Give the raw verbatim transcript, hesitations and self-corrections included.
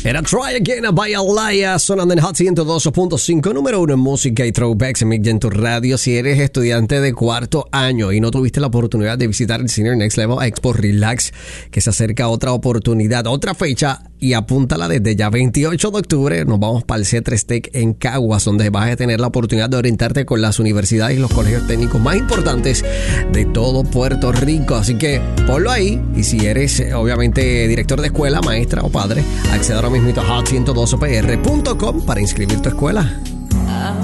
Era Try Again by Alaya, sonando en Hot ciento dos punto cinco, número uno en música y throwbacks en Mick en tu radio. Si eres estudiante de cuarto año y no tuviste la oportunidad de visitar el Senior Next Level Expo, relax, que se acerca otra oportunidad, otra fecha, y apúntala desde ya. veintiocho de octubre nos vamos para el C tres Tech en Caguas, donde vas a tener la oportunidad de orientarte con las universidades y los colegios técnicos más importantes de todo Puerto Rico. Así que ponlo ahí, y si eres obviamente director de escuela, maestra o padre, accede ahora mismo a hot ciento dos p r punto com para inscribir tu escuela.